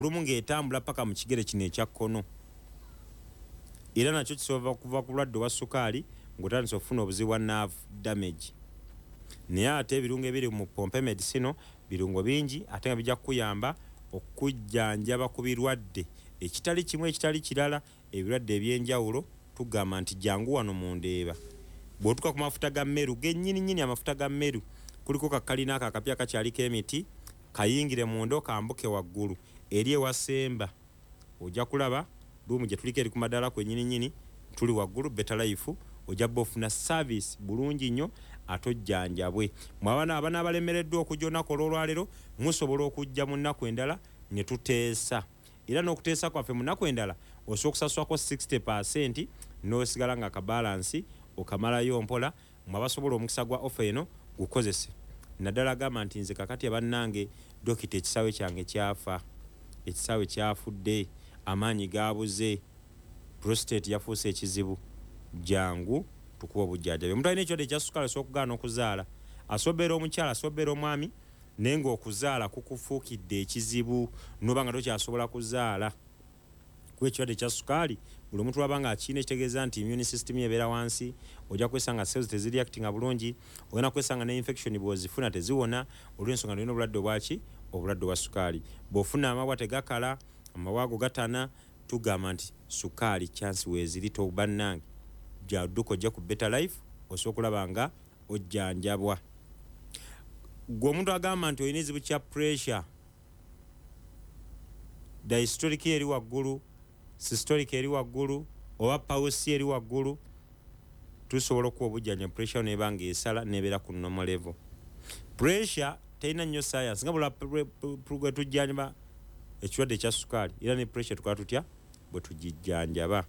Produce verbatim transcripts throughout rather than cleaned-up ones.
lumu ng'etambula paka mu kigere kino ekya kkono. Era nakyo kisobola kuva ku bulwadde wa sukaali ng'otandise okufuna obuzibu bwa nerve damage. Naye ate ebirungo ebiri mu pompe medicine birungo bingi ate nga bijja kukuyamba okujjanjaba ku birwadde ekitali kimu ekitali kirala, ebirwadde ebyenjawulo tugamba nti jangu wano mu Ndeeba. Bw'otuuka ku mafuta ga mmeru gennyini nnyini, amafuta ga mmeru kuliko kakalina ako akapya kakyaliko emiti, kayingire munda kambuke waggulu eri ewasemba, ojja kulaba lumu gye tuliko eri ku madala kwennyini nnyini tuli waggulu Better Life, ojja bofuna service bulungi nnyo atojjanjabwe. Mwabana abana abalemereddwa okujja olunaku olwaleero musobola okujja mu nnaku endala ne tuteesa. Era n'okuteesa kwaffe mu nnaku endala osobola okusaswako sixty percent n'osigala nga akabalansi okamalayo mpola. Mwabasobola omukisa gwa offer eno gukozese. Naddala gamba nti nze kakati bannange dokita ekisaawe kyange kyafa, ekisaawe kyafudde, amaanyi gaabuze, prostate yafuuse ekizibu. Jangu tukuwa obujjanjabi. Omuntu alina ekirwadde ekya sukaali asobola okugaana okuzaala, asobeera omukyala, asobeera omwami, naye ng'okuzaala kukufuukidde ekizibu n'oba nga tokyasobola kuzaala. Kuba ekirwadde ekya sukaali buli omuntu lwaba nga akirina ekitegeeza nti immune system ebeera wansi, ojja kwesanga cells tezireactinga bulungi, ogenda kwesanga ne infection bw'ozifuna teziwona olw'ensonga nti olina obulwadde obwaki, obulwadde obwa sukaali. Bw'ofuna amabwa tegakala, amabwa ago gatana, tugamba nti sukaali chance weeziri to bannange. Jadduko ojja ku Better Life osobola okulaba nga ojjanjabwa. Gwe omuntu agamba nti olina ekizibu kya pressure, diastolic eri waggulu, systolic eri waggulu, oba pulse eri waggulu, tusobola okuwa obujjanjabi. Pressure n'eba ng'esala n'ebeera ku normal level. Pressure terina nnyo science nga bwe tujjanjaba ekirwadde ekya sukaali, era ne pressure tukola tutya bwe tugijjanjaba.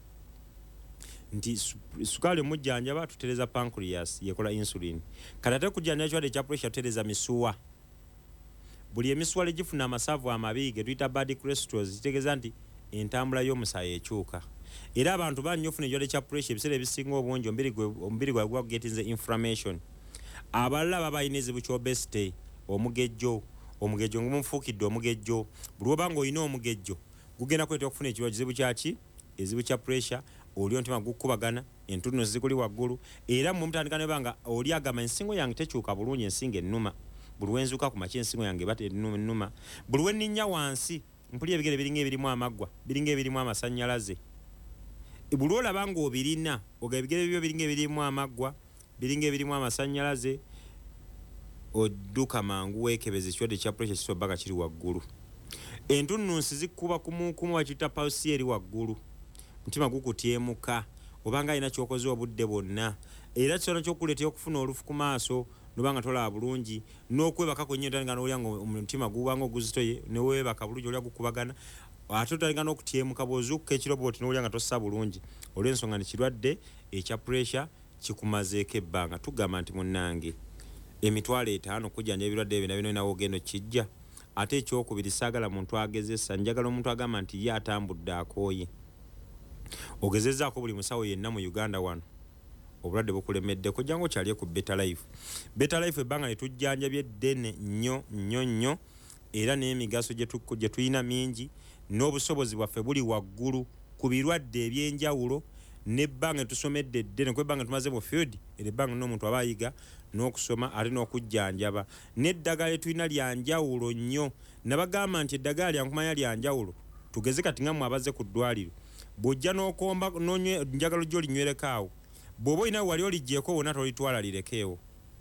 Nti sukaali omujjanjaba tutereza pancreas yekola insulin. Kati ate kujjanjaba ekirwadde ekya pressure tutereza misuwa. Buli emisuwa legifuna amasavu amabi ge tuyita bad cholesterol, kitegeeza nti entambula y'omusaayi ekyuka. Era abantu bangi ofuna ekirwadde kya pressure ebiseera ebisinga obungi omubiri gwabwe gugetinze inflammation. Abalala baba balina ekizibu ky'obesity, omugejjo, omugejjo ngumufuukidde omugejjo. Buli oba ng'olina omugejjo gugenda kuleeta okufuna ekizibu kyaki, ekizibu kya pressure, oli ontima gukubagana, entuno zikuli waggulu, era mu mutandika ne banga oli agamba ensingo yange tekyuka bulungi, ensingo ennuma. Buli wenzuka ku makya ensingo yange bate ennuma. Buli wenninnya wansi mpulira ebigere biringa ebirimu amaggwa, biringa ebirimu amasannyalaze. Buli olaba ng'obirina oga ebigere byo biringa ebirimu amaggwa, biringa ebirimu amasannyalaze, odduka mangu weekebeze ekirwadde kya pressure kisoba nga kiri waggulu. Entunnunsi zikuba kumukumu wakiyita pulse eri waggulu. Mutima gukutyemuka obanga alina kyokoze obudde bwonna, era kisobola ky'okuleetera okufuna olufu ku maaso nobanga tolaba bulungi, n'okwebaka kwennyini otandika n'olya ng'omutima gubanga oguzitoye, ne weebaka bulungi olya gukubagana, ate otandika n'okutyemuka bw'ozuukuka ekiro bw'oti n'olya nga tossa bulungi, olw'ensonga nti kirwadde ekya pressure kikumazeeko ebbanga. Tugamba nti munnange emitwalo etaano okujjanja ebirwadde ebyo nabyo nawo ogenda okijja. Ate ekyokubiri saagala muntu agezesa, njagala omuntu agamba nti ye atambudde akooye. Ogezezzaako buli musawo yenna mu Uganda wano obulwadde bukulemeddeko, jangu okyalye ku Better Life. Better Life ebbanga litujjanjabye eddene nnyo nnyo nnyo, era n'emigaso gye tulina mingi, n'obusobozi bwaffe buli waggulu ku birwadde ebyenjawulo, n'ebbanga tusomedde eddene, kw'ebbanga tumaze mu field, era ebbanga n'omuntu aba ayiga n'okusoma ate n'okujjanjaba. N'eddagala lye tulina lya njawulo nnyo. Nabagamba nti eddagala lyankumanya lya njawulo, tugeze kati nga mwabaze ku ddwaliro, bw'ojja n'okomba n'onywe njagalo gyo linywereko awo, bw'oba olina wali oliggyeko wonna tolitwala lirekeewo.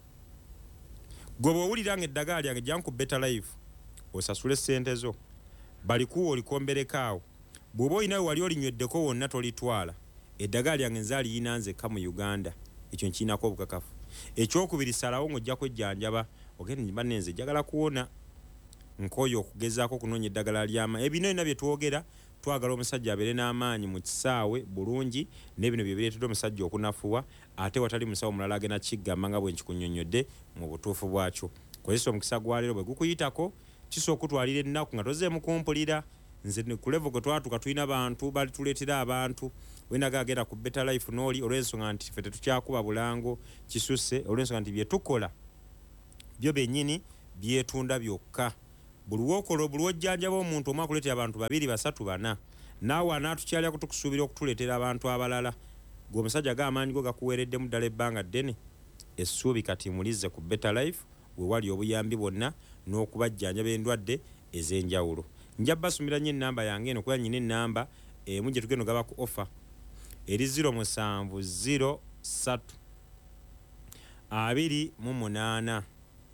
Gwe bw'owulira nga eddagala lyange jangu ku Better Life osasule ssente zo, balikuwa olikombereko awo. Bw'oba olina wali olinyweddeko wonna tolitwala. Eddagala lyange nze liyina nzekka mu Uganda, ekyo nkirinako obukakafu. Ekyokubiri salawo ng'ojja kwejjanjaba, ogende nti bannenze njagala kuwona, nkooye okugezaako okunoonya eddagala ly'amaanyi. Ebino byonna bye twogera twagala omusajja abeere n'amaanyi mu kisaawe bulungi, n'ebino bye bireetedde omusajja okunafuwa, ate watali musawo mulala agenda kiggamba nga bwe nkikunnyonnyodde mu butuufu bwakyo. Kozesa omukisa gwa leero bwe gukuyitako, kisobola okutwalira ennaku nga tozeemu kumpulira. Nze ku level gwe twatuuka tulina bantu balituleetera abantu, wenaga agenda ku Better Life n'oli olw'ensonga nti ffe tetukyakuba bulango kisusse, olw'ensonga nti bye tukola byo bennyini byetunda byokka. buli wokolo buli wojjanjaba omuntu omu akuleetera abantu babiri basatu bana naawe anaatukyalira kutukusuubira okutuleetera abantu abalala gwe omusajja g'amaanyi go gakuweereddemu ddala ebbanga ddene essuubi kati mulize ku Better Life we wali obuyambi bwonna n'okubajjanjaba endwadde ez'enjawulo. Nja basumira nnyo ennamba yange eno kuba nnyina ennamba emu gye tugenda ogaba ku offer eri zero musanvu zero ssatu abiri mu munaana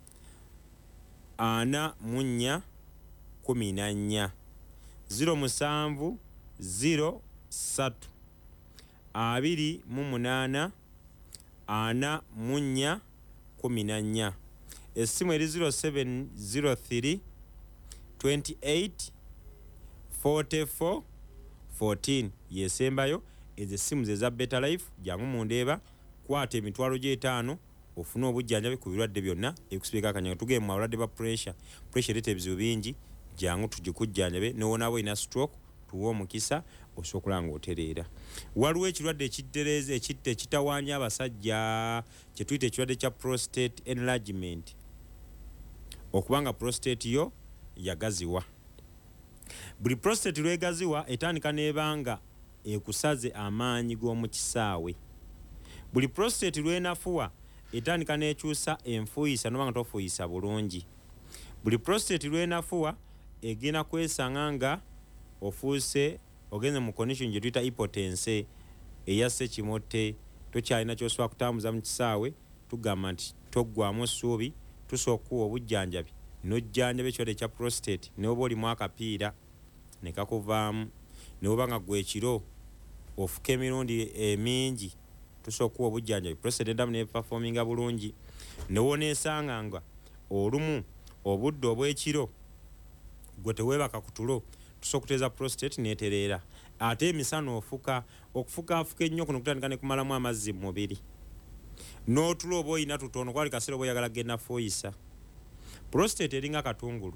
ana mu nnya kumi na nnya zero musanvu zero ssatu abiri mu munaana ana mu nnya kumi na nnya. Essimu eri zero seven zero three twenty-eight forty-four fourteen yesembayo ezo essimu ze za Better Life jangu mundeeba kwata emitwalo gy'etaano ofune obujjanjabi ku birwadde byonna ekusibika akanyanga tugee mu abalwadde ba pressure pressure leeta ebizibu bingi jangu tugikujjanjabe n'owonaabo ina stroke tuwa omukisa osobola ng'otereera. Waliwo ekirwadde ekittereeza ekitte ekitawaanya abasajja kye tuyita ekirwadde kya prostate enlargement okubanga prostate yo yagaziwa. Buli prostate lwegaziwa etandika n'ebanga ekusaze amaanyi g'omu kisaawe. Buli prostate lwenafuwa etandika n'ekyusa enfuuyisa n'obanga tofuuyisa bulungi. Buli prostate lwenafuwa egenda kwesanga nga ofuuse ogenze mu condition gye tuyita hypotense eya ssekimote tokyalina ky'osobola kutambuza mu kisaawe tugamba nti toggwamu essuubi tusooka okuwa obujjanjabi n'ojjanjaba ekirwadde ekya prostate ne oba olimu akapiira ne kakuvaamu ne oba nga gwe ekiro ofuka emirundi emingi tusooka okuwa obujjanjabi prostate endamu ne performinga bulungi ne woneesanga nga olumu obudde obw'ekiro gwe teweebaka ku tulo tusooka kuteeza prostate n'etereera ate emisana ofuka okufukaafuka ennyo kuno kutandika ne kumalamu amazzi mu mubiri n'otulo oba oyina tutono kwali kaseera oba oyagala genda fuuyisa. Prostate eringa katungulu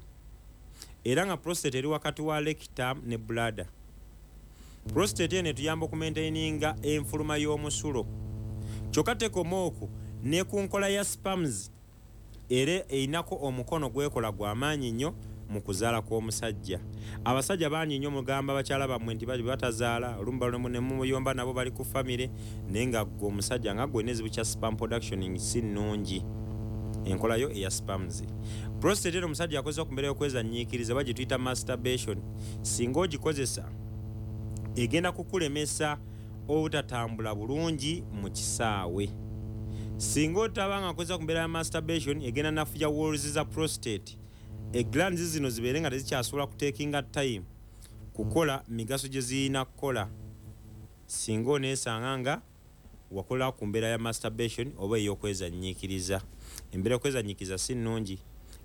era nga prostate eri wakati wa rectum ne bladder. Prostate eno etuyamba okumaintaininga enfuluma y'omusulo kyokka tekoma okwo ne ku nkola ya sperms era einako omukono gwekola gw'amaanyi nnyo mu kuzaala kw'omusajja. Abasajja bangi nnyo mugamba bakyala bammwe nti bali batazaala olumba ne mumuyomba nabo bali ku famire naye nga gwe omusajja nga gwe n'ezibu kya sperm production si nnungi enkola yo eya sperms. Prostate eno omusajja akozesa ku mbeera y'okwezanyiikiriza oba gye tuyita masturbation singa ogikozesa egenda kukulemesa obutatambula bulungi mu kisaawe. Singa otabanga akozesa ku mbeera ya masturbation egenda nafuya walls za prostate eglands zino zibeere nga tezikyasobola kutekinga time kukola migaso gye zirina kukola singa oneesanga nga wakola ku mbeera ya masturbation oba ey'okwezanyiikiriza. Embeera y'okwezanyiikiriza si nnungi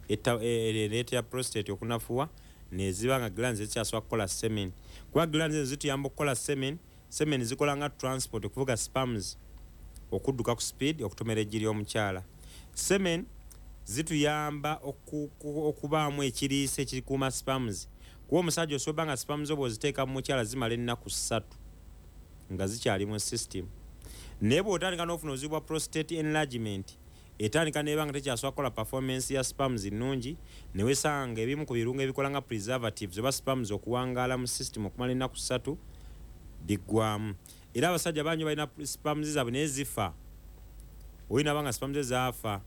ereeta ya prostate okunafuwa neziba nga glands zikyasobola kukola semen kuba glands ezo zituyamba okukola semen. Semen zikola nga transport okuvuga sperms okudduka ku speed okutomera eggi ly'omukyala. Semen zituyamba okubaamu ekiriisa ekirikuuma sperms kuba omusajja osobola nga sperms oba oziteeka mu mukyala zimala ennaku ssatu nga zikyali mu system. Naye bw'otandika n'ofuna obuzibu bwa prostate enlargement etandika n'eba nga tekyasobola kukola performance ya sperms nnungi ne wesanga ebimu ku birungo ebikola nga preservatives oba sperms okuwangaala mu system okumala ennaku ssatu biggwamu. Era abasajja bangi balina sperms zaabwe naye zifa olina banga sperms zaafa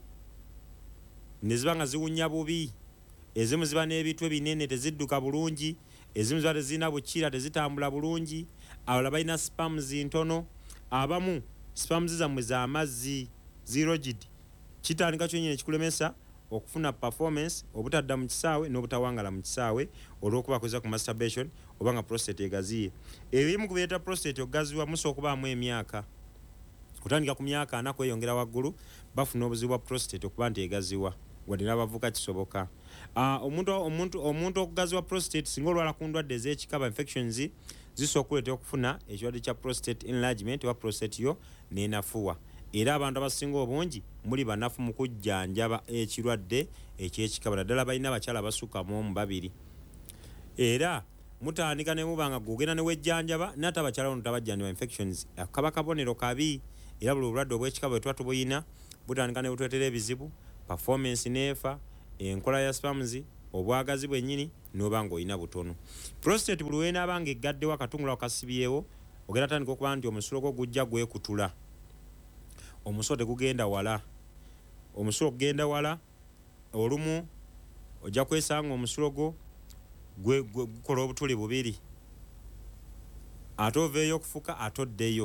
ne ziba nga ziwunya bubi. Ezimu ziba n'ebitwe binene tezidduka bulungi, ezimu ziba tezirina bukira tezitambula bulungi, abalala balina sperms ntono, abamu sperms zammwe z'amazzi zirogid. Kitandika kyennyini ekikulemesa okufuna performance obutadda mu kisaawe n'obutawangala mu kisaawe olw'okuba akozesa ku masturbation oba nga prostate egaziye. Ebimu ku bireeta prostate okugaziwa musobola okubaamu emyaka kutandika ku myaka ana kweyongera waggulu bafuna obuzibu bwa prostate okuba nti egaziwa wadde n'abavuka kisoboka. Uh, omuntu omuntu omuntu okugaziwa prostate singa olwala ku ndwadde ez'ekikaba infections zisobola okuleeta okufuna ekirwadde kya prostate enlargement oba prostate yo n'enafuwa. Era abantu abasinga obungi muli banafu mu kujjanjaba ekirwadde eky'ekikaba naddala balina abakyala abasukka mu omu babiri. Era mutandika ne mubanga gwogenda ne wejjanjaba nate abakyala bano tabajjanjaba infections akaba kabonero kabi. Era buli obulwadde obw'ekikaba bwe tuba tubuyina butandika ne butwetera ebizibu performance neefa enkola ya sperms obwagazi bwennyini n'oba ng'olina butono. Prostate buli weenaaba ng'eggaddewo akatungula okasibyewo ogenda tandika okuba nti omusulo gwo gujja gwekutula, omusulo tegugenda wala. Omusulo gugenda wala, olumu ojja kwesanga omusulo gwo gukola obutuli bubiri, ate oveeyo okufuka ate oddeyo.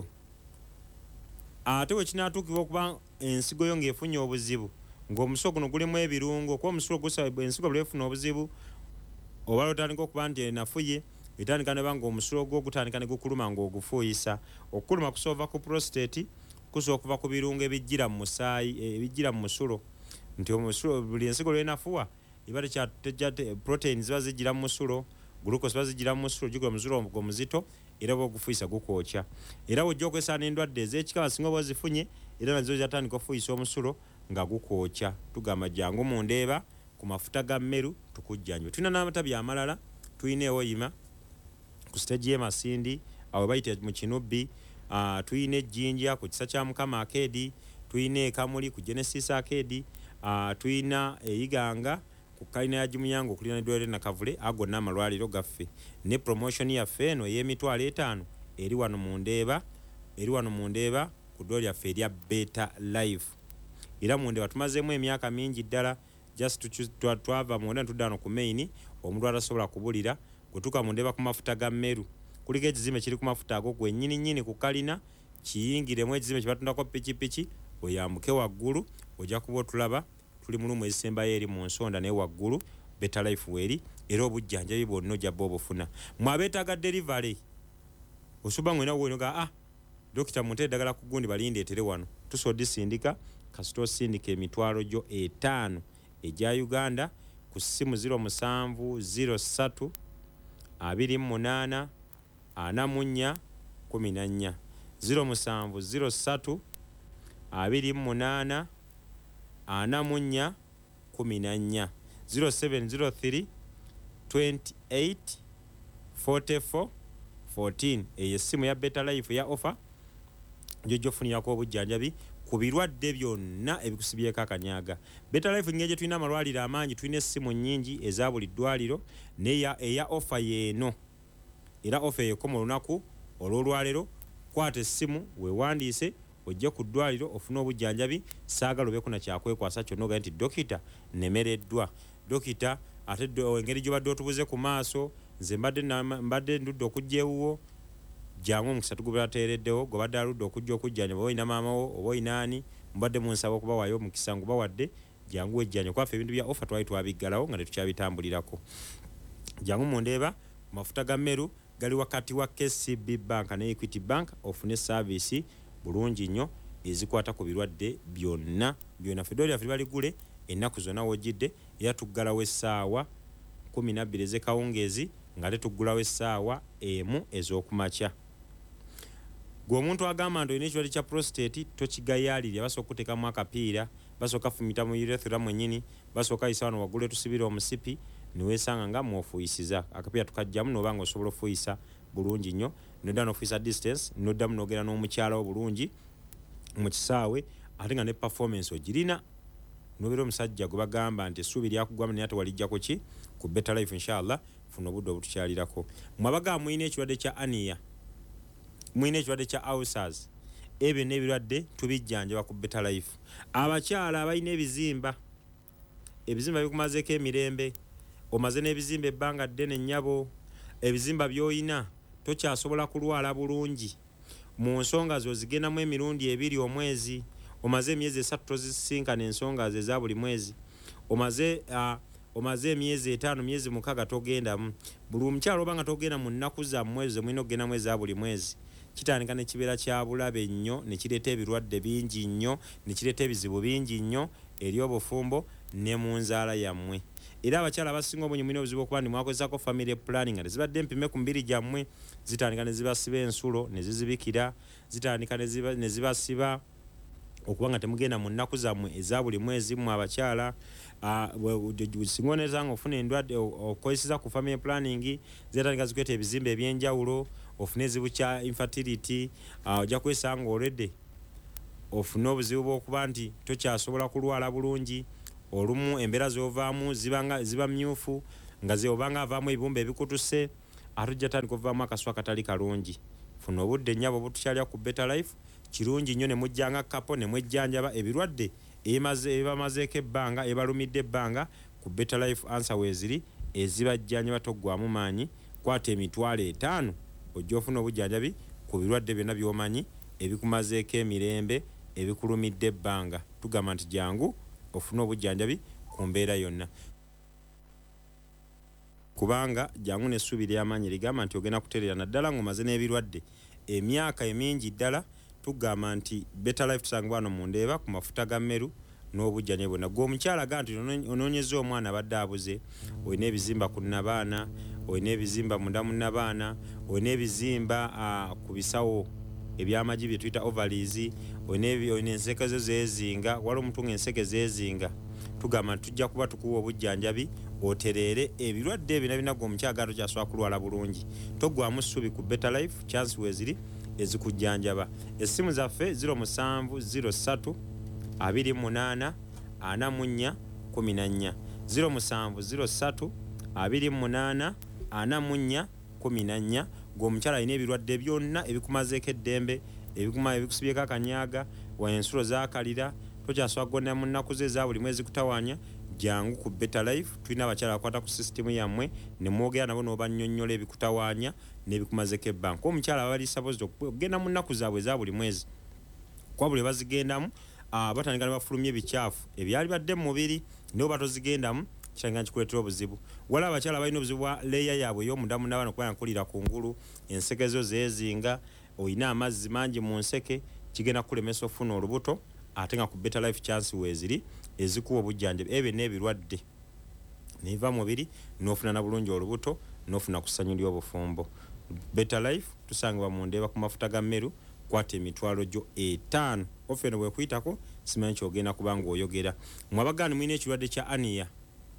Ate bwe kinaatuukibwa okuba ensigo yo ng'efunye obuzibu ng'omusulo guno gulimu ebirungo, kuba omusulo gusaba ensigo buli efuna obuzibu oba lwotandika okuba nti enafuye etandika ne banga omusulo gwo gutandika ne gukuluma ng'ogufuuyisa. Okukuluma kusoova ku prostate, kusobola okuva ku birungo ebijjira mu musaayi ebijjira mu musulo, nti omusulo buli ensigo lw'enafuwa iba tekyatejja protein ziba zijjira mu musulo, glucose ziba zijjira mu musulo, gikola omusulo omuzito era bw'ogufuuyisa gukwokya. Era bw'ojja okwesanga n'endwadde ez'ekikaba singa oba ozifunye era nazo zatandika ofuuyisa omusulo nga gukwokya. Tugamba jangu mu ndeeba ku mafuta ga mmeru tukujjanjwe. Tulina n'amatabi amalala, tulina ewoyima ku stage y'emasindi awo bayita mu kinubbi, uh, tulina ejjinja ku kisa kya Mukama Akeedi, tulina ekamuli ku Genesis Akeedi, uh, tulina eyiganga ku kalina ya Jumuyango okulina n'eddwaliro Nakavule. Ago n'amalwaliro gaffe ne promotion yaffe eno ey'emitwalo etaano eri wano mu ndeeba, eri wano mu ndeeba ku ddwaliro lyaffe erya Better Life. Era mu ndeeba tumazeemu emyaka mingi ddala, just twava mu ndana tuddano ku main omuntu atasobola kubulira kutuuka mu ndeeba ku mafuta ga mmeru. Kuliko ekizimbe kiri ku mafuta ago gwennyini nnyini ku kalina, kiyingiremu ekizimbe kye batundako pikipiki, oyambuke waggulu ojja kuba otulaba. Tuli mu lumu ezisembayo eri mu nsonda naye waggulu Better Life weeri, era obujjanjabi bwonna ojja bba obufuna. Mwabeetaaga delivery osuba mwena wenoga ah dokita munte eddagala ku gundi balindeetere wano, tusobola disindika kasita osindika emitwalo gyo etaano egya Uganda ku ssimu ziro musanvu ziro ssatu abiri mu munaana ana mu nnya kumi na nnya, ziro musanvu ziro ssatu abiri mu munaana ana mu nnya kumi na nnya, ziro seven ziro three twenty-eight forty-four fourteen. Eyo essimu ya Better Life ya offer jojjo funirako obujjanjabi ku birwadde byonna ebikusibyeko akanyaaga. Better Life ng'ejo gye tulina amalwaliro amangi, tulina essimu nnyingi eza buli ddwaliro neya eya offer yeeno. Era offer ekoma olunaku olw'olwalero, kwata essimu weewandiise ojje ku ddwaliro ofune obujjanjabi. Saagala obeeko na kyakwekwasa kyonna ogaye nti dokita nemereddwa. Dokita ate engeri gy'obadde otubuze ku maaso, nze mbadde mbadde ndudde okujja ewuwo, jangu omukisa tugubateereddewo. Gwobadde aludde okujja okujjanja oba olina maamawo oba olina ani, mubadde munsaba okubawaayo omukisa ngubawadde, jangu ejjanja. Kwaffe ebintu bya offer twali twabiggalawo nga tetukyabitambulirako. Jangu mu ndeeba ku mafuta ga mmeru gali wakati wa K C B Bank ne Equity Bank, ofune service bulungi nnyo ezikwata ku birwadde byonna byonna. Fedoli yaffe baligule ennaku zonna wojjidde, era tuggalawo essaawa kumi na bbiri ez'ekawungeezi nga tetuggulawo essaawa emu ez'okumakya. Gwe omuntu agamba nti olina ekirwadde kya prostate tokigayaalirya, basooka kuteekamu akapiira, basooka fumita mu urethra mwennyini, basooka yisa wano waggulu etusibira omusipi niweesanga nga mwofuuyisiza. Akapiira tukajjamu n'oba nga osobola ofuuyisa bulungi nnyo, nodda n'ofuuyisa distance, noddamu n'ogera n'omukyalawo bulungi mu kisaawe, ate nga ne performance ogirina. Nobeera omusajja gwe bagamba nti essuubi lyakugwamu naye ate walijjako ki ku Better Life inshallah, funa obudde obutukyalirako. Mwabagamba muyina ekirwadde kya ania, muyina ekirwadde kya ulcers, ebyo n'ebirwadde tubijjanjaba ku Better Life. Abakyala abalina ebizimba, ebizimba bikumazeeko emirembe, omaze n'ebizimba ebbanga ddene nnyabo, ebizimba by'oyina tokyasobola kulwala bulungi mu nsonga zo zigendamu emirundi ebiri omwezi, omaze emyezi esatu tozisinkana ensonga ze eza buli mwezi, omaze uh, omaze emyezi etaano myezi mukaaga togendamu, buli omukyalo oba nga togenda mu nnaku zammwe ze mulina okugendamu eza buli mwezi, kitandika ne kibeera kya bulabe nnyo, ne kireeta ebirwadde bingi nnyo, ne kireeta ebizibu bingi nnyo eri obufumbo ne mu nzaala yammwe. Era abakyala abasinga obungi mulina obuzibu okuba ndi mwakozesako family planning nga tezibadde mpime ku mbiri gyammwe, zitandika ne zibasiba ensulo ne zizibikira, zitandika ne zibasiba okuba nga temugenda mu nnaku zammwe eza buli mwezi. Mu abakyala singa onezanga ofuna endwadde okozeseza ku family planning, zetandika zikweta ebizimbe ebyenjawulo, ofune ezibu kya infertility, ojja kwesanga already ofune obuzibu bw'okuba nti tokyasobola kulwala bulungi, olumu embeera z'ovaamu zibanga ziba myufu nga ze obanga avaamu ebibumba ebikutuse atujja tandika ovaamu akaswa katali kalungi. Funa obudde nnyabo obutukyalya ku Better Life kirungi nnyo ne mujjanga kapo ne mwejjanjaba ebirwadde ebibamazeeko ebbanga ebalumidde ebbanga ku Better Life answer weeziri ezibajjanjaba toggwamu maanyi. Kwata emitwalo etaano ojja ofuna obujjanjabi ku birwadde byonna by'omanyi ebikumazeeko emirembe ebikulumidde ebbanga. Tugamba nti jangu ofuna obujjanjabi ku mbeera yonna kubanga jangu n'essuubi ly'amaanyi ligamba nti ogenda kutereera naddala ng'omaze n'ebirwadde emyaka emingi ddala. Tugamba nti Better Life tusanga wano mu Ndeeba ku mafuta ga mmeru n'obujjanjabi bwonna. Gwe omukyala aga nti onoonyeza omwana abadde abuze, olina ebizimba ku nnabaana, olina ebizimba munda mu nnabaana, olina ebizimba uh, ku bisawo ebyamagi bye tuyita ovaries, olina enseke zo zeezinga, waliwo omuntu ng'enseke zeezinga. Tugamba nti tujja kuba tukuwa obujjanjabi otereere ebirwadde ebyo nabina gwe omukyala aga tokyasobola kulwala bulungi. Toggwamu ssuubi ku Better Life chance weeziri ezikujjanjaba. Essimu zaffe zero seven zero three abiri munaana ana mu nnya kumi na nnya zero seven zero three abiri munaana ana mu nnya kumi na nnya. G'omukyala alina ebirwadde byonna ebikumazeeko eddembe ebikuma ebikusibyeko akanyaaga wa ensulo zaakalira tokyasobola kugenda mu nnaku ze eza buli mwezi kutawaanya, jangu ku Better Life. Tulina abakyala bakwata ku sisitimu yammwe ne mwogera nabo n'obannyonnyola ebikutawaanya n'ebikumazeeko ebbanga. Omukyala abali supposed okugenda mu nnaku zaabwe eza buli mwezi kuba buli bazigendamu uh, batandika ne bafulumya ebicaafu ebyali badde mu mubiri nibo batozigendamu kiranga kikuleetera obuzibu. Waliwo abakyala balina obuzibu bwa leeya yaabwe ey'omunda n'abaana okuba nkulira ku ngulu, enseke zo zeezinga, olina amazzi mangi mu nseke, kigenda kukulemesa ofuna olubuto. Ate nga ku Better Life chance weeziri ezikuwa obujjanjabi ebyo n'ebirwadde neiva mubiri n'ofuna na bulungi olubuto n'ofuna ku ssanyu ly'obufumbo. Better Life tusangibwa mu Ndeeba ku mafuta ga mmeru. Kwata emitwalo gyo etaano. Ofeno bwe kuyitako simanyi kyogenda kubanga oyogera. Mwabagani mulina ekirwadde kya aniya.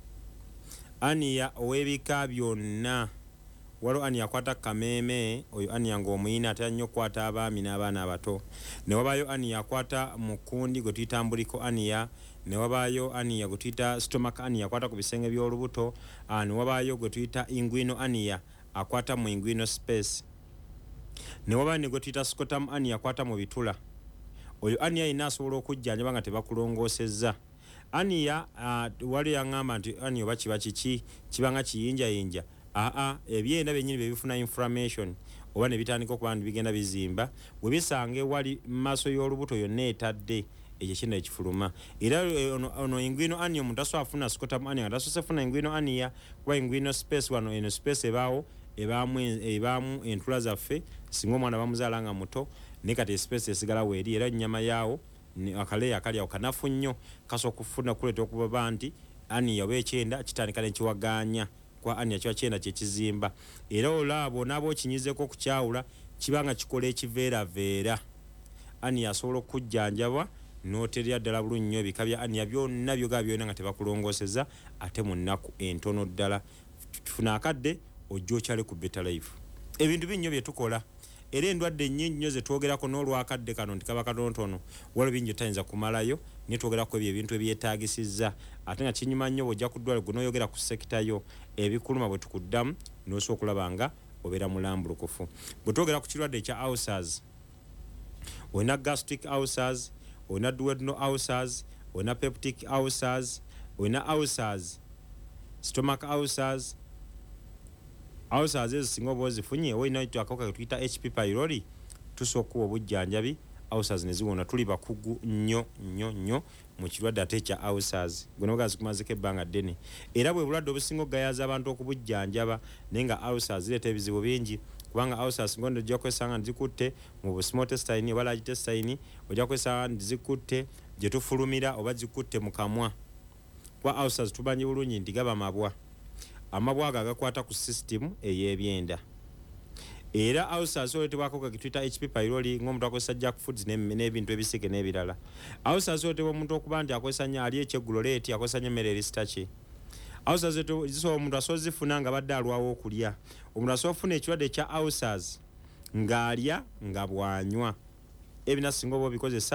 Aniya ow'ebika byonna. Waliwo aniya akwata kameeme, oyo aniya ng'omuyina atera nnyo okukwata abaami n'abaana abato. Ne wabaayo aniya akwata mukundi gwe tuyita mbuliko aniya. Ne wabaayo aniya gwe tuyita stomach aniya akwata ku bisenge by'olubuto. Uh, ne wabaayo gwe tuyita inguino aniya akwata mu inguino space. Ne wabaayo ne gwe tuyita scotum aniya akwata mu bitula. Oyo aniya yina asobola okujjanjaba nga tebakulongoosezza. Aniya uh, wali yaŋŋamba nti aniya oba kiba kiki kibanga kiyinjayinja. Aa ebyenda byennyini bye bifuna inflammation oba ne bitandika okuba nti bigenda bizimba bwe bisanga ewali mu maaso y'olubuto yonna etadde ekyo kinda ekifuluma. Era ono, ono inguino aniya omuntu asobola afuna scotum aniya nga tasoose funa inguino aniya kuba inguino space wano eno space ebaawo ebaamu ebaamu entula zaffe singa omwana bamuzaala nga muto naye kati space esigala weeri era ennyama yaawo akaleeya akali awo kanafu nnyo kasobola okufuna kuleeta okuba nti aniya oba ekyenda kitandika nekiwagaanya kwa aniya kiba kyenda kyekizimba. Era olaabo naaba okinyizeeko okukyawula kibanga kikola ekiveeraveera. Aniya asobola okujjanjabwa n'oterera ddala bulungi nnyo ebika bya aniya byonna byoga byonna nga tebakulongoosezza ate mu nnaku entono ddala. Tufuna akadde ojja okyale ku Better Life. Ebintu binnyo bye tukola era endwadde nnyingi nnyo ze twogerako n'olwakadde kano nti kaba katonotono waliwo bingi tayinza kumalayo naye twogerako ebyo ebintu ebyetaagisizza ate nga kinyuma nnyo bw'ojja ku ddwaliro gunoyogera ku sekita yo ebikuluma bwe tukuddamu n'osobola okulaba nga obeera mulambulukufu. Bwe twogera ku kirwadde ekya ulcers, olina gastric ulcers, olina duodenal ulcers, olina peptic ulcers, olina ulcers, stomach ulcers. Ulcers ezo singa oba ozifunye oba olina akawuka ke tuyita H P pylori tusobola okuwa obujjanjabi ulcers ne ziwona. Tuli bakugu nnyo nnyo nnyo mu kirwadde ate ekya ulcers gwe noga zikumazeko ebbanga ddene era bwe bulwadde obusinga okugayaza abantu okubujjanjaba naye nga ulcers zireeta ebizibu bingi kubanga ulcers ngondo ojja kwesanga nzikutte mu small intestine oba large intestine, ojja kwesanga nzikutte gye tufulumira oba zikutte mu kamwa. Kwa ulcers tumanyi bulungi nti gaba mabwa, amabwa ago agakwata ku system ey'ebyenda. Era ulcers oleetebwako ke tuyita H P pylori ng'omuntu akozesa junk foods n'ebintu ebisike n'ebirala. Ulcers oleetebwa omuntu okuba nti akozesa nnyo ali ekyegguliro leeti akozesa nnyo emmere erisitaki. Ulcers zisobola omuntu asobola zifuna nga badde alwawo okulya. Omuntu asobola ofuna ekirwadde ekya ulcers ng'alya nga bw'anywa. Ebina singa oba obikozesa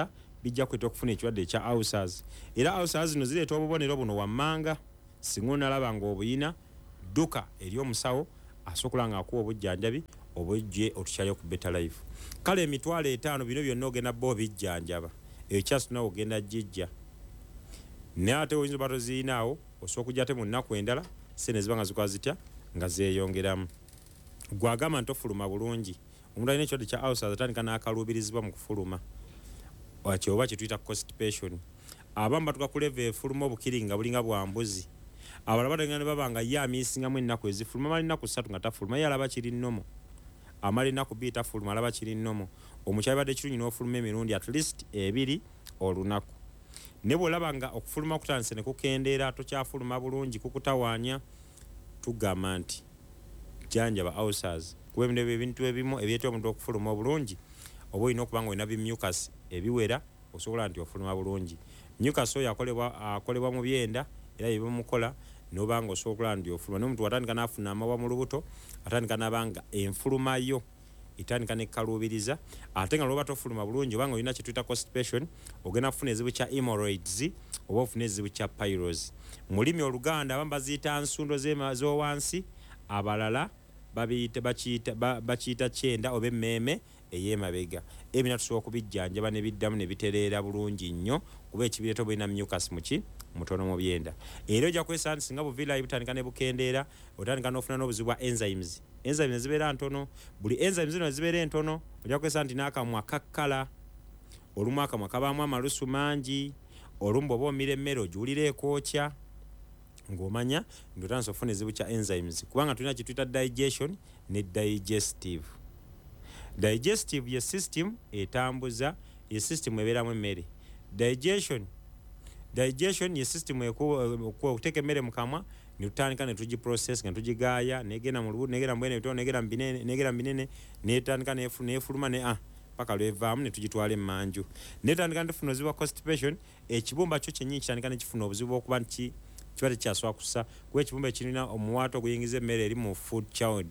bijja kweta okufuna ekirwadde ekya ulcers. Era ulcers zino zireeta obubonero buno wammanga singa onalaba ng'obuyina dduka eri omusawo asobola nga akuwa obujjanjabi obujje otukyalyo ku Better Life. Kale emitwalo etaano bino byonna ogenda bbo bijjanjaba ekyasuna ogenda jjijja naye ate oyinza oba toziinaawo osobola okujja ate mu nnaku endala sente ziba nga zikola zitya nga zeeyongeramu. Gwagamba nti ofuluma bulungi omuntu alina ekirwadde kya ulcers atandika n'akaluubirizibwa mu kufuluma kyoba kye tuyita constipation. Abamu batuka ku level efuluma obukiri nga bulinga bwa mbuzi, abalala batengera ne baba nga ye amiisingamu ennaku ezifuluma amala ennaku ssatu nga tafuluma ye alaba kiri nnomo, amala ennaku bbiri tafuluma alaba kiri nnomo. Omukyala badde kirungi n'ofuluma emirundi at least ebiri olunaku. Ne bw'olaba nga okufuluma kutandise ne kukendeera tokyafuluma bulungi kukutawaanya, tugamba nti jjanjaba ulcers kuba ebintu ebimu ebyetwa omuntu okufuluma obulungi oba olina okuba nga olina bimyukasi ebiwera osobola nti ofuluma bulungi. Myukasi oyo akolebwa akolebwa mu byenda era yebimukola noba nga osobola nti ofuluma. N'omuntu watandika n'afuna amabwa mu lubuto atandika n'abanga enfuluma yo etandika nekkaluubiriza ate nga lwoba tofuluma bulungi oba nga olina kye tuyita constipation ogenda kufuna ezibu kya hemorrhoids oba ofuna ezibu kya pylorus. Mu lulimi Oluganda abamu baziyita nsundo z'owansi, abalala bakiyita kyenda oba emmeeme ey'emabega. Ebina tusobola okubijjanjaba ne biddamu ne bitereera bulungi nnyo kuba ekibireeta bulina mucus muki mutono mu byenda. Era ojja kwesanga nti singa buviirayi butandika ne bukendeera otandika n'ofuna n'obuzibu bwa enzymes. Enzymes zibeera ntono, buli enzymes zino zibeera entono ojja kwesanga nti n'akamwa kakkala, olumu akamwa kabaamu amalusu mangi, olumu bw'oba omira emmere ogiwulira ekookya ng'omanya nti otandise okufuna ezibu kya enzymes kubanga tulina kye tuyita digestion ne digestive. Digestive ye system etambuza, ye system ebeeramu emmere. Digestion digestion ye system okuteeka emmere mu kamwa ne tutandika ne tugiprocess nga tugigaaya negenda mu lubuto negenda mu bwene bitono negenda mu binene negenda mu binene netandika nefuluma ne ah paka lwevaamu ne tugitwala emmanju. Netandika ne tufuna obuzibu bwa constipation, ekibumba kyo kyennyini kitandika ne kifuna obuzibu okuba nti kiba tekyasobola kussa kuba ekibumba ekirina omuwaato oguyingiza emmere eri mu food child.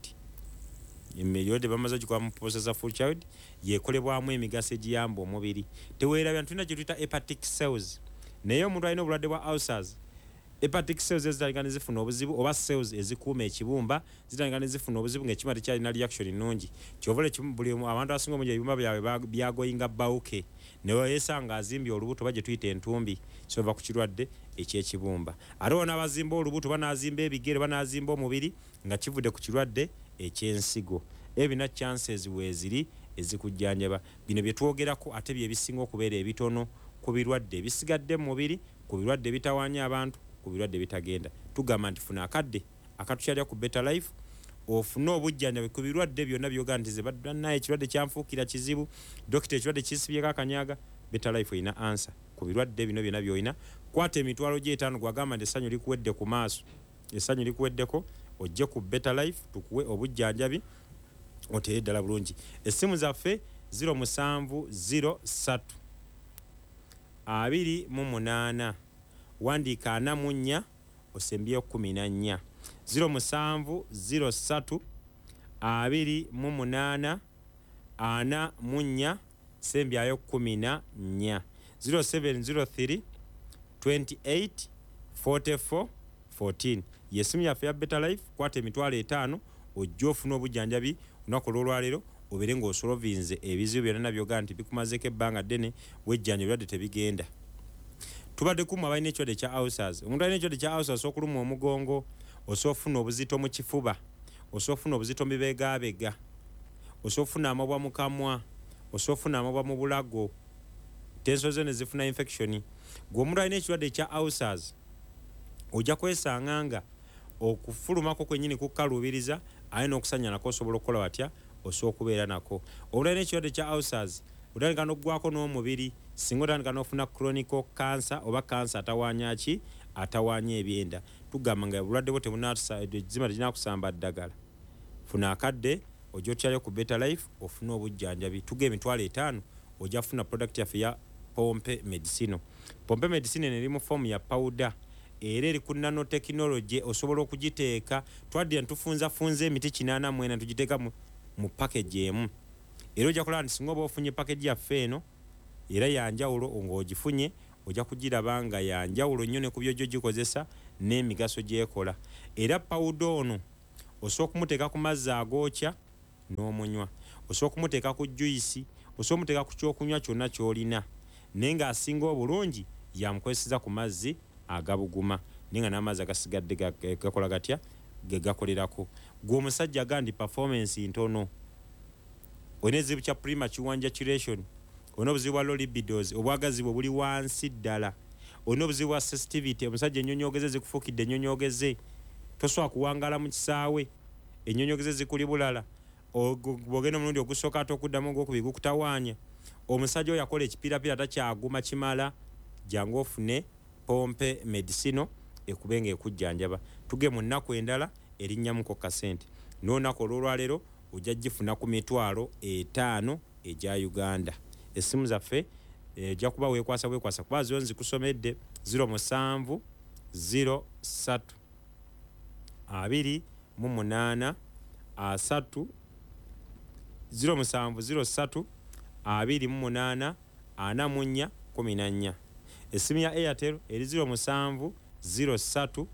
Emmere bamaze ogikuba mu processor food child yekolebwamu emigaso egiyamba omubiri. Teweerabya tulina kye tuyita hepatic cells, naye omuntu alina obulwadde bwa ulcers hepatic cells ezitandika ne zifuna obuzibu oba cells ezikuuma ekibumba zitandika ne zifuna obuzibu ng'ekibumba tekyalina reaction nnungi. Kyova buli abantu abasinga omungi ebibumba byabwe byagoyinga bawuke ne weesanga azimbye olubuto oba gye tuyita entumbi kyova ku kirwadde eky'ekibumba. Ate wona abazimba olubuto banazimba ebigere banazimba omubiri nga kivudde ku kirwadde eky'ensigo. Ebina chances weeziri ezikujjanjaba. Bino bye twogerako ate bye bisinga okubeera ebitono ku birwadde ebisigadde mu mubiri, ku birwadde ebitawaanya abantu, ku birwadde bitagenda. Tugamba nti funa akadde akatukyalya ku Better Life ofune obujjanjabi ku birwadde byonna byoga nti ze baddannaye ekirwadde kyanfuukira kizibu, dokita ekirwadde kisibyeko akanyaga. Better Life oyina answer ku birwadde bino byonna by'olina. Kwata emitwalo gy'etaano gwagamba nti essanyu likuwedde ku maaso, essanyu likuweddeko ojje ku Better Life tukuwe obujjanjabi otere ddala bulungi. Essimu zaffe zero musanvu zero ssatu abiri mu munaana wandiika ana mu nnya osembyeyo kkumi na nnya. zero musanvu zero ssatu abiri mu munaana ana mu nnya sembyayo kkumi na nnya. zero seven zero three twenty-eight forty-four fourteen yesimu yaffe ya Better Life. Kwata emitwalo etaano ojja ofuna obujjanjabi olunaku olw'olwaleero obeere ng'osolovinze ebizibu byonna nabyoga nti bikumazeeko ebbanga ddene wejjanja ebirwadde tebigenda. Tubadde kumwe abalina ekirwadde kya ulcers. Omuntu alina ekirwadde kya ulcers okuluma omugongo, osobola ofuna obuzito mu kifuba, osobola ofuna obuzito mu bibegaabega, osobola ofuna amabwa mu kamwa, osobola ofuna amabwa mu bulago, tenso zo ne zifuna infection. Gwe omuntu alina ekirwadde kya ulcers ojja kwesanga nga okufulumako kwennyini kukkaluubiriza aye n'okusanya nako osobola okukola watya osobola okubeera nako. Omuntu alina ekirwadde kya ulcers otandika n'oggwako n'omubiri singa otandika n'ofuna chronic cancer oba cancer atawaanya ki atawaanya ebyenda. Tugamba nga obulwadde bwo tebunazima teginaakusamba ddagala. Funa akadde ojja otyalyo ku Better Life ofune obujjanjabi. Tuga emitwalo etaano ojja kufuna product yaffe ya Pompe Medicine. Pompe Medicine eri mu form ya powder era eri ku nanotechnology osobola okugiteeka twaddira ntufunza funza emiti kinaana mwena tugiteeka mu, mu package emu. Era ojja kulaba nti singa oba ofunye package yaffe eno era yanjawulo ng'ogifunye ojja kugiraba nga yanjawulo nnyo ne ku byojjo gikozesa n'emigaso gyekola. Era pawuda ono osobola okumuteeka ku mazzi agookya n'omunywa, osobola okumuteeka ku juyisi, osobola okumuteeka ku kyokunywa kyonna ky'olina, naye ng'asinga obulungi yamukozeseza ku mazzi agabuguma naye nga n'amazzi agasigadde gakola gatya ge gakolerako. Gwe omusajja gandi performance ntono, olina ekizibu kya premature ejaculation, olina obuzibu bwa low libidos, obwagazi bwe buli wansi ddala, olina obuzibu bwa sensitivity, omusajja ennyonyoogeze zikufuukidde ennyonyoogeze, tosobola kuwangaala mu kisaawe, ennyonyoogeze zikuli bulala, bw'ogenda omulundi ogusooka ate okuddamu ogwokubiri gukutawaanya. Omusajja oyo yakola ekipiirapiira takyaguma kimala, jangu ofune pompe medicino ekube ng'ekujjanjaba. Tuge mu nnaku endala erinnyamuko kasente, n'olunaku olwolwaleero ojja gifuna ku mitwalo etaano egya Uganda. Essimu zaffe ejja kuba weekwasa weekwasa kuba zo nzikusomedde ziro musanvu ziro ssatu abiri mu munaana asatu ziro musanvu ziro ssatu abiri mu munaana ana mu nnya kumi na nnya. Essimu ya Airtel eri ziro musanvu ziro ssatu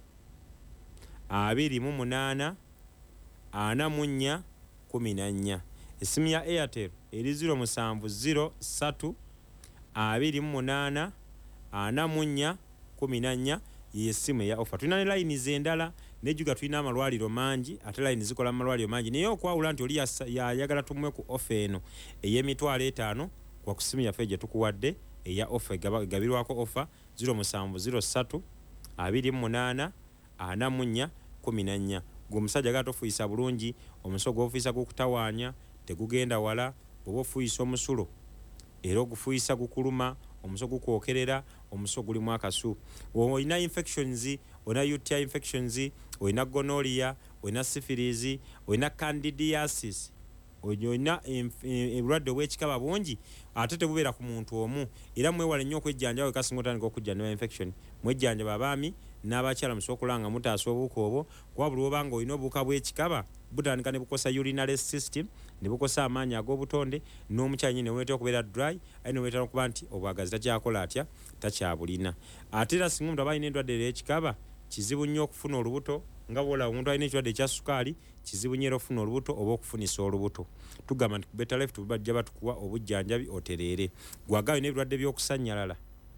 abiri mu munaana ana mu nnya kumi na nnya. Essimu ya Airtel eri ziro musanvu ziro ssatu abiri mu munaana ana mu nnya kumi na nnya. Yessimu ya offer. Tulina ne layini z'endala nejjuga tulina amalwaliro mangi ate layini zikola amalwaliro mangi, naye okwawula nti oli yayagala tumuwe ku offer eno ey'emitwalo etaano kwa ku ssimu yaffe gye tukuwadde eya offer egabirwako offer ziro musanvu ziro ssatu abiri mu munaana ana mu nnya kumi na nnya. Gwe omusajja agala tofuuyisa bulungi, omusulo gw'ofuuyisa gukutawaanya tegugenda wala, bw'oba ofuuyisa omusulo era ogufuuyisa gukuluma, omusulo gukwokerera, omusulo gulimu akasu. Olina infections, olina U T I infections, olina gonorrhea, olina syphilis, olina candidiasis, olina obulwadde obw'ekikaba bungi ate tebubeera ku muntu omu, era mwewale nnyo okwejjanjaba wekasinga otandika okujjanjaba infection. Mwejjanjaba abaami n'abakyala musobola okulanga mutaasa obuwuka obwo, kuba buli obanga olina obuwuka bw'ekikaba butandika ne bukosa urinary system, ne bukosa amaanyi ag'obutonde, n'omukyala nyine neweetera okubeera dry, aye neweetera okuba nti obwagazi takyakola atya, takyabulina. Ate era singa omuntu aba alina endwadde ey'ekikaba kizibu nnyo okufuna olubuto, nga bw'olaba omuntu alina ekirwadde ekya sukaali kizibu nnyo era okufuna olubuto oba okufunisa olubuto. Tugamba nti ku Better Life tubajja batukuwa obujjanjabi otereere. Gwagaayo n'ebirwadde by'okusannyalala,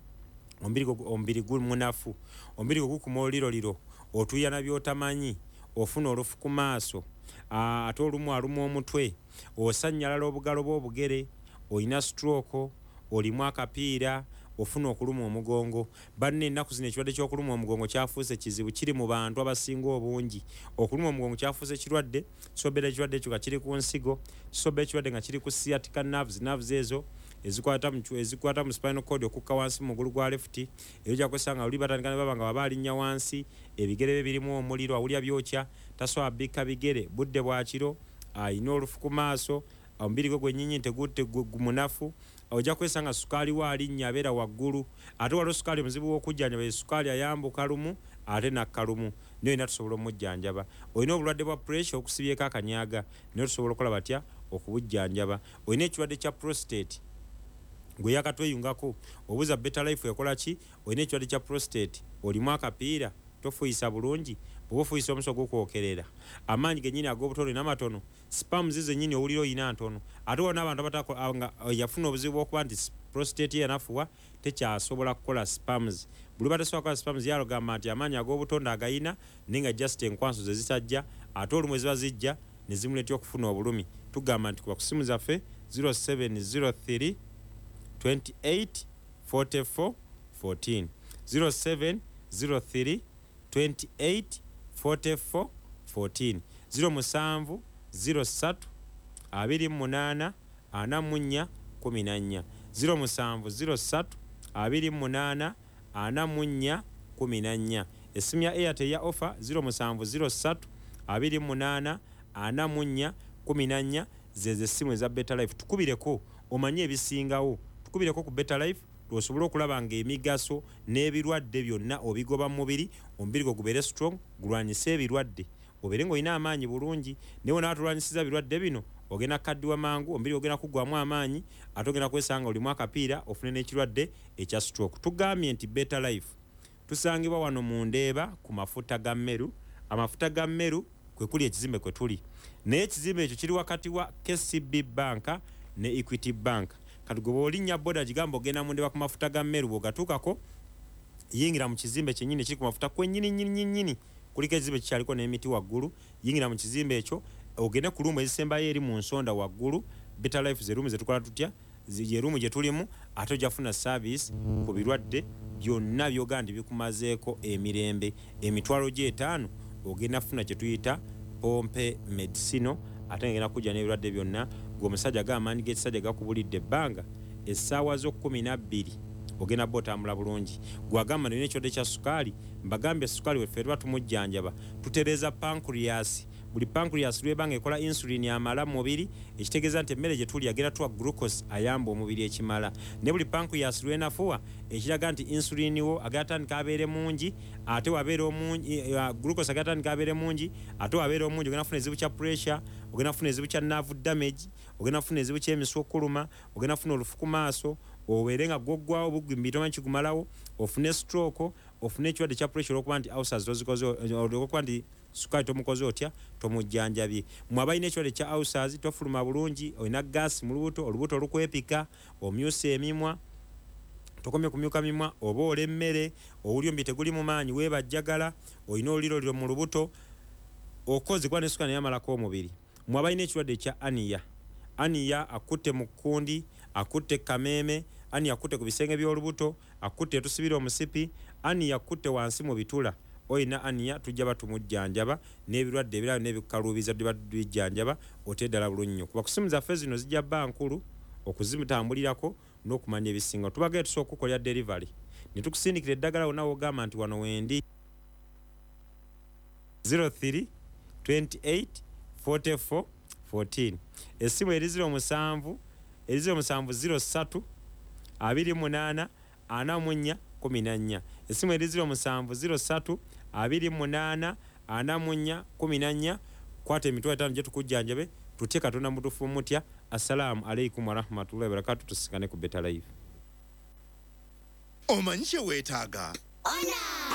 omubiri guli munafu, omubiri gukuma oliroliro, otuyana by'otamanyi, ofuna olufu ku maaso, ate olumu aluma omutwe, osannyalala obugalo bw'obugere, olina stroke, olimu akapiira, ofuna okuluma omugongo. Banne ennaku zino ekirwadde ky'okuluma omugongo kyafuuse kizibu, kiri mu bantu abasinga obungi. Okuluma omugongo kyafuuse kirwadde, kisobera ekirwadde ekyo nga kiri ku nsigo, kisobera ekirwadde nga kiri ku sciatica nerves, nerves ezo ezikwata mu ezikwata mu spinal cord okukka wansi mu mugulu gwa left, era ojja kusanga oli batandika ne baba nga baba alinnya wansi, ebigere bye birimu omuliro, awulya byokya, tasobola bikka bigere, budde bwa kiro, ayina olufu ku maaso, omubiri gwe gwennyini tegutte munafu, ojja kwesanga sukaali wa alinnya abeera waggulu, ate waliwo sukaali muzibu w'okujjanjaba, ye sukaali ayambuka lumu ate nakka lumu, naye olina tusobola omujjanjaba. Olina obulwadde bwa pressure okusibyeko akanyaaga, naye tusobola okukola batya okubujjanjaba. Olina ekirwadde kya prostate, gwe yakatweyungako, obuuza Better Life ekola ki? Olina ekirwadde kya prostate, olimu akapiira, tofuuyisa bulungi, bw'oba ofuuyisa omusulo gukwokerera, amaanyi gennyini ag'obutono n'amatono, spams zennyini owulira oyina ntono, ate waliwo n'abantu abatanga yafuna obuzibu bw'okuba nti prostate ye yanafuwa tekyasobola kukola spams. Buli batasobola kukola spams yalogamba nti amaanyi ag'obutonde agayina naye nga just enkwanso ze zitajja, ate olumu eziba zijja ne zimuleetera okufuna obulumi. Tugamba nti kuba ku ssimu zaffe zero seven zero three twenty-eight forty-four fourteen zero seven zero three twenty-eight forty-four fourteen zero musanvu zero ssatu abiri mu munaana ana mu nnya kumi na nnya zero musanvu zero ssatu abiri mu munaana ana mu nnya kumi na nnya. Essimu ya Airtel ya offer zero musanvu zero ssatu abiri mu munaana ana mu nnya kumi na nnya. Zeze essimu eza Better Life, tukubireko omanye ebisingawo, tukubireko ku Better Life osobola okulaba ng'emigaso n'ebirwadde byonna obigoba mu mubiri, omubiri gwo gubeere strong, gulwanyise ebirwadde, obeere ng'olina amaanyi bulungi naye wona atulwanyisiza birwadde bino ogenda kaddiwa mangu omubiri ogenda kuggwamu amaanyi ate ogenda kwesanga olimu akapiira ofune n'ekirwadde ekya stroke. Tugambye nti Better Life tusangibwa wano mu Ndeeba ku mafuta ga Mmeru. Amafuta ga Mmeru kwe kuli ekizimbe kwe tuli naye ekizimbe ekyo kiri wakati wa K C B Bank ne Equity Bank. Kati gwe bw'olinnya boda gigamba ogenda mu Ndeeba ku mafuta ga Mmeru bw'ogatuukako yingira mu kizimbe kyennyini kiri ku mafuta kwennyini nnyini nnyini kuliko ekizimbe kikyaliko n'emiti waggulu. Yingira mu kizimbe ekyo ogende ku luumu ezisembayo eri mu nsonda waggulu. Better Life ze luumu ze tukola tutya ye luumu gye tulimu ate ojafuna service ku birwadde byonna byoga ndi bikumazeeko emirembe emitwalo gy'etaano ogenda funa kye tuyita pompe medicino ate ngenda kujja n'ebirwadde byonna gwe omusajja g'amaanyi g'ekisajja gakubulidde ebbanga essaawa z'okkumi na bbiri ogenda bba otambula bulungi. Gwagamba nolina ekirwadde kya sukaali mbagambye sukaali weffe tuba tumujjanjaba tutereeza pancreas. Buli pancreas lwebanga ekola insulin amala mu mubiri ekitegeeza nti emmere gye tuli agenda tuwa glucose ayamba omubiri ekimala. Ne buli pancreas lwenafuwa ekiraga nti insulin wo agatandika abeere mungi ate wabeera omungi uh, glucose agatandika abeere mungi ate wabeera omungi ogenda kufuna ezibu kya pressure ogenda kufuna ezibu kya nerve damage ogenda kufuna ezibu ky'emisu okuluma ogenda kufuna olufu ku maaso obeere nga gwoggwawo bugwimbi tomanyi kigumalawo ofune stroke ofune ekirwadde kya pressure olwokuba nti ulcers tozikoze olwokuba nti sukaali tomukoze otya tomujjanjabye. Mmwe abalina ekirwadde kya ulcers tofuluma bulungi olina gas mu lubuto olubuto olukwepika omyusa emimwa tokomye kumyuka mimwa oba ole emmere owuli omubiri teguli mu maanyi weebajjagala olina oluliro mu lubuto okoze kuba ne sukaali yamalako omubiri. Mmwe abalina ekirwadde kya aniya aniya akutte mu kkundi akutte kameeme aniya akutte ku bisenge by'olubuto akutte etusibira omusipi aniya akutte wansi mu bitula oyina aniya tujja batumujjanjaba n'ebirwadde ebirala n'ebikaluubiza tujja batubijjanjaba oteddala bulungi nnyo. Kuba ku simu zaffe zino zijja bba nkulu okuzimutambulirako n'okumanya ebisinga tubagee tusooka okukolera delivery ne tukusindikira eddagala wonna wogamba nti wano wendi zero three twenty-eight forty-four fourteen essimu eri ziro musanvu eri ziro musanvu ziro ssatu abiri munaana ana mu nnya kumi na nnya essimu eri ziro musanvu ziro ssatu abiri munaana ana mu nnya kumi na nnya. Kwata emitwalo etaano gye tukujjanjabe tutye Katonda mutufu mutya. Assalamu alaikum warahmatullahi wabarakatuh. Tusikane ku Better Life. Omanyi kye weetaaga?